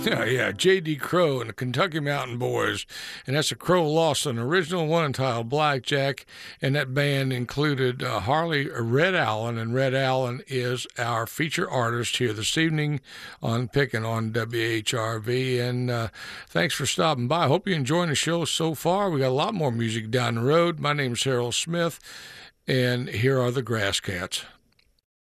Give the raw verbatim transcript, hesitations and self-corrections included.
Yeah, yeah, J D. Crowe and the Kentucky Mountain Boys. And that's a Crow Lawson original one entitled Blackjack. And that band included uh, Harley Red Allen. And Red Allen is our feature artist here this evening on Picking on W H R V. And uh, thanks for stopping by. I hope you're enjoying the show so far. We got a lot more music down the road. My name is Harold Smith, and here are the Grass Cats.